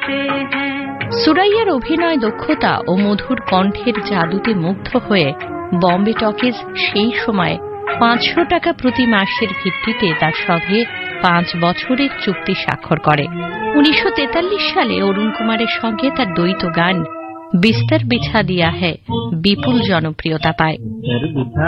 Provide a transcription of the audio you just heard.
সুরাইয়ার অভিনয় দক্ষতা ও মধুর কণ্ঠের জাদুতে মুগ্ধ হয়ে বম্বে টকিজ সেই সময় 500 টাকা প্রতি মাসের ভিত্তিতে তার সঙ্গে 5 বছরের চুক্তি স্বাক্ষর করে। 1943 সালে অরুণ কুমারের সঙ্গে তার দ্বৈত গান বিস্তর বিছা দিয়া হ্যায় বিপুল জনপ্রিয়তা পায়।